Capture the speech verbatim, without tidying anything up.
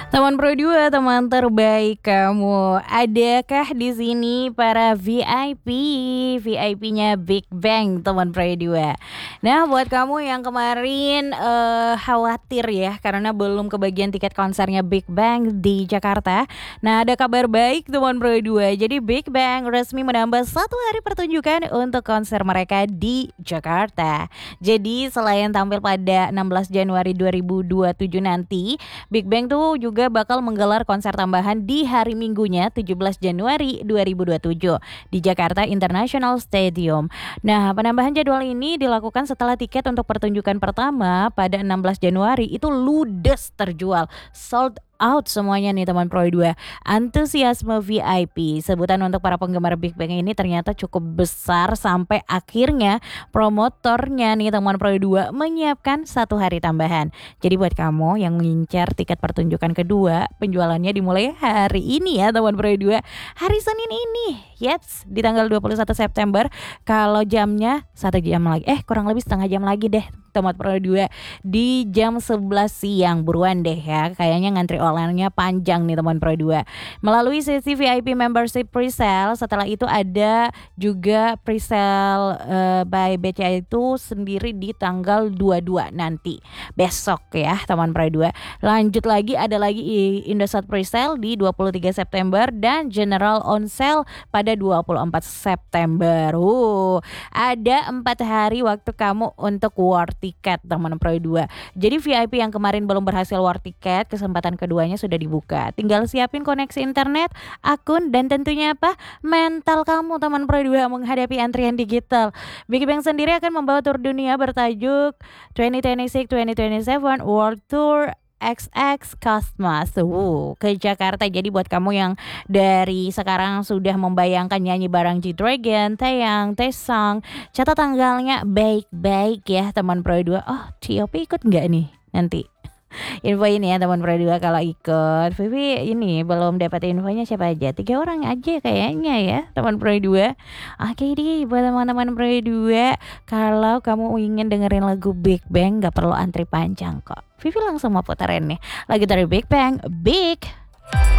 Teman Pro dua, teman terbaik kamu. Adakah di sini para V I P? V I P-nya Big Bang, teman Pro dua. Nah, buat kamu yang kemarin eh, khawatir ya karena belum kebagian tiket konsernya Big Bang di Jakarta. Nah, ada kabar baik teman Pro dua. Jadi Big Bang resmi menambah satu hari pertunjukan untuk konser mereka di Jakarta. Jadi selain tampil pada enam belas Januari dua ribu dua puluh tujuh nanti, Big Bang tuh juga bakal menggelar konser tambahan di hari Minggunya tujuh belas Januari dua ribu dua puluh tujuh di Jakarta International Stadium. Nah, penambahan jadwal ini dilakukan setelah tiket untuk pertunjukan pertama pada enam belas Januari itu ludes terjual, sold out semuanya nih teman Pro dua. Antusiasme V I P sebutan untuk para penggemar Big Bang ini ternyata cukup besar sampai akhirnya promotornya nih teman Pro dua menyiapkan satu hari tambahan. Jadi buat kamu yang mengincar tiket pertunjukan kedua, penjualannya dimulai hari ini ya teman Pro dua. Hari Senin ini. Yes, di tanggal dua puluh satu September. Kalau jamnya satu jam lagi. Eh, kurang lebih setengah jam lagi deh. Teman Pro dua di jam sebelas siang, buruan deh ya. Kayaknya ngantri online-nya panjang nih teman Pro dua. Melalui sesi V I P membership presale, setelah itu ada juga presale uh, by B C A itu sendiri di tanggal dua puluh dua nanti. Besok ya teman Pro dua. Lanjut lagi ada lagi Indosat presale di dua puluh tiga September dan General on sale pada dua puluh empat September. Uh, ada empat hari waktu kamu untuk war tiket teman Pro dua. Jadi V I P yang kemarin belum berhasil war tiket, kesempatan keduanya sudah dibuka. Tinggal siapin koneksi internet, akun, dan tentunya apa? Mental kamu teman Pro dua menghadapi antrian digital. Big Bang sendiri akan membawa tur dunia bertajuk dua ribu dua puluh enam dua ribu dua puluh tujuh World Tour X X Cosmos uh, ke Jakarta. Jadi buat kamu yang dari sekarang sudah membayangkan nyanyi bareng G-Dragon, Taeyang, Taesung, catat tanggalnya baik-baik ya teman Pro dua. Oh, T O P ikut nggak nih nanti? Info ini ya teman Pro dua kalau ikut. Vivi ini belum dapat infonya siapa aja. Tiga orang aja kayaknya ya teman Pro dua. Oke deh buat teman-teman Pro dua, kalau kamu ingin dengerin lagu Big Bang gak perlu antri panjang kok. Vivi langsung mau puterin nih lagu dari Big Bang, Big.